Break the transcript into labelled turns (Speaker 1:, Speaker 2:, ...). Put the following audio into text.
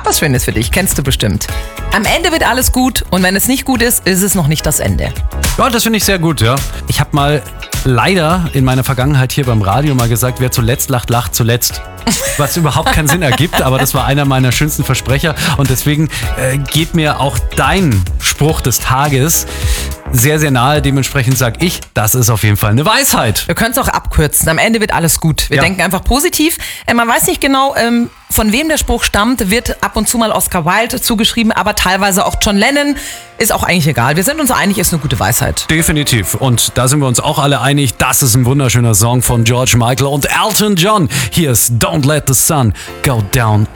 Speaker 1: was Schönes für dich, kennst du bestimmt. Am Ende wird alles gut und wenn es nicht gut ist, ist es noch nicht das Ende.
Speaker 2: Ja, das finde ich sehr gut, ja. Ich habe mal leider in meiner Vergangenheit hier beim Radio mal gesagt, wer zuletzt lacht, lacht zuletzt. Was überhaupt keinen Sinn ergibt, aber das war einer meiner schönsten Versprecher und deswegen geht mir auch dein Spruch des Tages sehr, sehr nahe. Dementsprechend sage ich, das ist auf jeden Fall eine Weisheit.
Speaker 1: Wir können es auch abkürzen. Am Ende wird alles gut. Wir denken einfach positiv. Man weiß nicht genau, von wem der Spruch stammt. Wird ab und zu mal Oscar Wilde zugeschrieben, aber teilweise auch John Lennon. Ist auch eigentlich egal. Wir sind uns einig, ist eine gute Weisheit.
Speaker 2: Definitiv. Und da sind wir uns auch alle einig. Das ist ein wunderschöner Song von George Michael und Elton John. Hier ist Don't Let the Sun Go Down